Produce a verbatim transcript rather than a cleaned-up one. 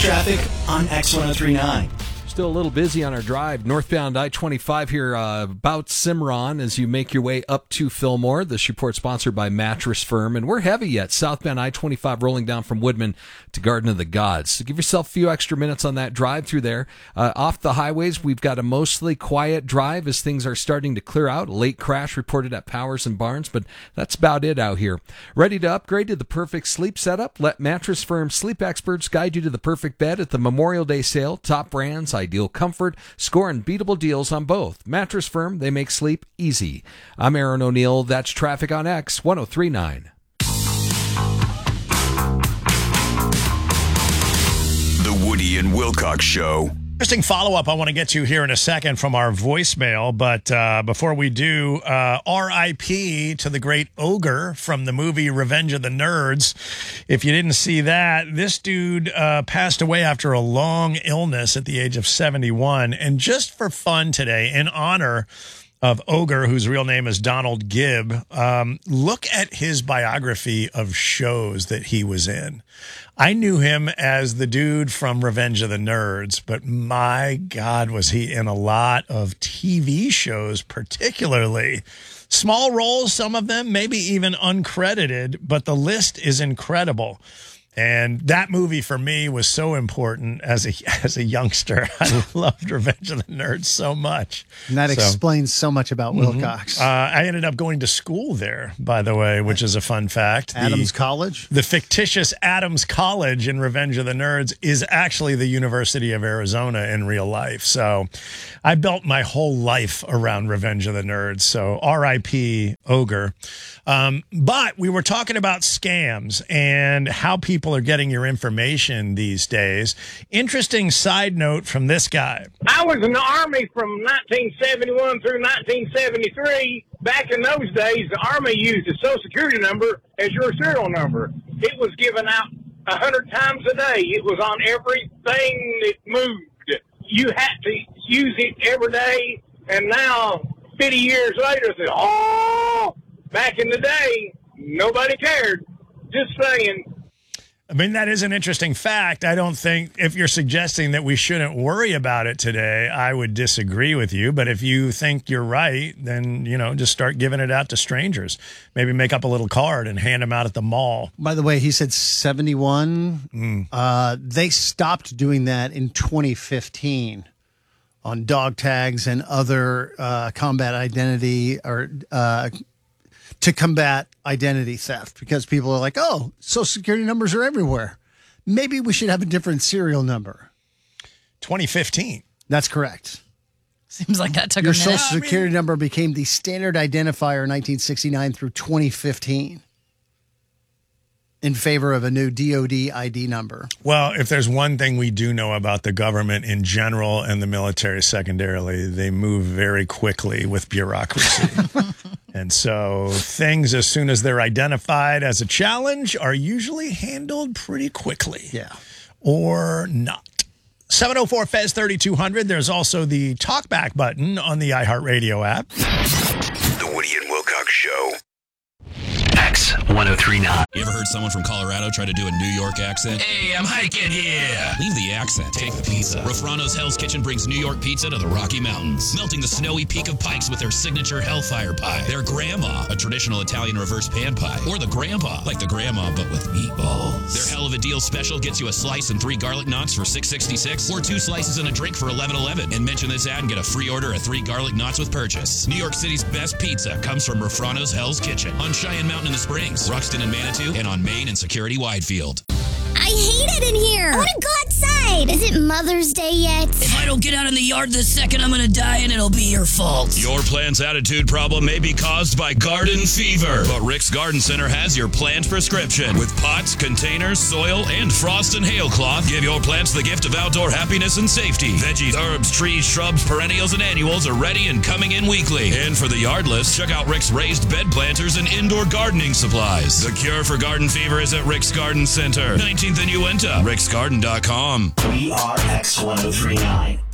traffic on X ten thirty-nine. Still a little busy on our drive. Northbound I twenty-five here uh, about Cimarron as you make your way up to Fillmore. This report sponsored by Mattress Firm. And we're heavy yet. Southbound I twenty-five rolling down from Woodman to Garden of the Gods. So give yourself a few extra minutes on that drive through there. Uh, off the highways, we've got a mostly quiet drive as things are starting to clear out. A late crash reported at Powers and Barnes, but that's about it out here. Ready to upgrade to the perfect sleep setup? Let Mattress Firm sleep experts guide you to the perfect bed at the Memorial Day sale. Top brands, ideal comfort, score unbeatable deals on both. Mattress Firm, they make sleep easy. I'm Aaron O'Neill. That's traffic on X ten thirty-nine. The Woody and Wilcox Show. Interesting follow-up I want to get to here in a second from our voicemail, but uh, before we do, uh, R I P to the great Ogre from the movie Revenge of the Nerds. If you didn't see that, this dude uh, passed away after a long illness at the age of seventy-one. And just for fun today, in honor of Ogre, whose real name is Donald Gibb, um, look at his biography of shows that he was in. I knew him as the dude from Revenge of the Nerds, but my God, was he in a lot of T V shows, particularly small roles, some of them, maybe even uncredited, but the list is incredible. And that movie for me was so important as a as a youngster. I loved Revenge of the Nerds so much. And that so, explains so much about Wilcox. Mm-hmm. uh, I ended up going to school there, by the way, which is a fun fact. Adams the, College? The fictitious Adams College in Revenge of the Nerds is actually the University of Arizona in real life. So I built my whole life around Revenge of the Nerds. So R I P Ogre. Um, but we were talking about scams and how people are getting your information these days. Interesting side note from this guy. I was in the Army from nineteen seventy-one through nineteen seventy-three. Back in those days, the Army used a Social Security number as your serial number. It was given out a hundred times a day. It was on everything that moved. You had to use it every day, and now, fifty years later, say, oh, back in the day, nobody cared. Just saying. I mean, that is an interesting fact. I don't think if you're suggesting that we shouldn't worry about it today, I would disagree with you. But if you think you're right, then, you know, just start giving it out to strangers. Maybe make up a little card and hand them out at the mall. By the way, he said seventy-one. Mm. Uh, they stopped doing that in twenty fifteen on dog tags and other uh, combat identity or uh to combat identity theft because people are like, oh, Social Security numbers are everywhere. Maybe we should have a different serial number. twenty fifteen. That's correct. Seems like that took Your a minute. Social Security number became the standard identifier in nineteen sixty-nine through twenty fifteen in favor of a new D O D I D number. Well, if there's one thing we do know about the government in general and the military secondarily, they move very quickly with bureaucracy. And so things, as soon as they're identified as a challenge, are usually handled pretty quickly. Yeah. Or not. seven oh four F E Z thirty-two hundred. There's also the talkback button on the iHeartRadio app. The Woody and Wilcox Show. X ten thirty-nine. You ever heard someone from Colorado try to do a New York accent? Hey, I'm hiking here. Leave the accent. Take the pizza. Rafrano's Hell's Kitchen brings New York pizza to the Rocky Mountains, melting the snowy peak of Pikes with their signature Hellfire Pie. Their Grandma, a traditional Italian reverse pan pie. Or the Grandpa, like the Grandma but with meatballs. Their Hell of a Deal special gets you a slice and three garlic knots for six sixty-six, or two slices and a drink for eleven eleven. And mention this ad and get a free order of three garlic knots with purchase. New York City's best pizza comes from Rafrano's Hell's Kitchen on Cheyenne Mountain in the Springs, Ruxton and Manitou, and on Main and Security Widefield. I hate it in here. I want to go outside. Is it Mother's Day yet? If I don't get out in the yard this second, I'm going to die and it'll be your fault. Your plant's attitude problem may be caused by garden fever, but Rick's Garden Center has your plant prescription. With pots, containers, soil, and frost and hail cloth, give your plants the gift of outdoor happiness and safety. Veggies, herbs, trees, shrubs, perennials, and annuals are ready and coming in weekly. And for the yardless, check out Rick's raised bed planters and indoor gardening supplies. The cure for garden fever is at Rick's Garden Center, nineteenth and Uinta, ricks garden dot com. We are X ten thirty-nine.